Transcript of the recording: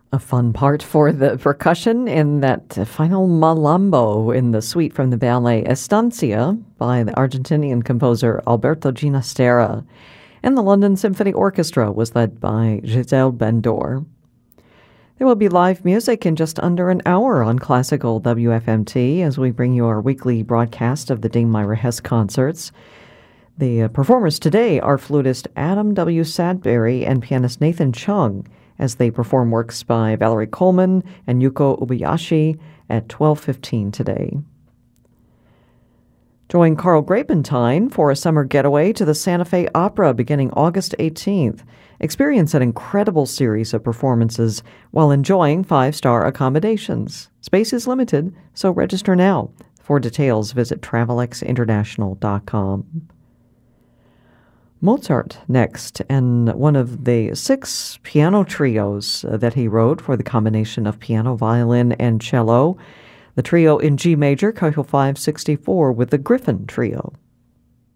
A fun part for the percussion in that final malambo in the suite from the ballet Estancia by the Argentinian composer Alberto Ginastera. And the London Symphony Orchestra was led by Giselle Bendor. There will be live music in just under an hour on Classical WFMT as we bring you our weekly broadcast of the Dame Myra Hess concerts. The performers today are flutist Adam W. Sadbury and pianist Nathan Chung as they perform works by Valerie Coleman and Yuko Ubayashi at 12:15 today. Join Carl Grapentine for a summer getaway to the Santa Fe Opera beginning August 18th. Experience an incredible series of performances while enjoying 5-star accommodations. Space is limited, so register now. For details, visit travelexinternational.com. Mozart next, and one of the 6 piano trios that he wrote for the combination of piano, violin, and cello. The trio in G major, Keuchel 564, with the Griffin Trio.